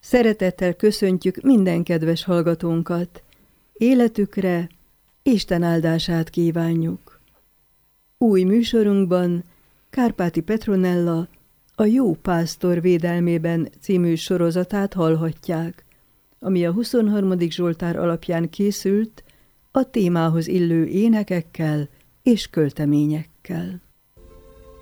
Szeretettel köszöntjük minden kedves hallgatónkat. Életükre Isten áldását kívánjuk. Új műsorunkban Kárpáti Petronella a Jó Pásztor védelmében című sorozatát hallhatják, ami a 23. Zsoltár alapján készült a témához illő énekekkel és költeményekkel.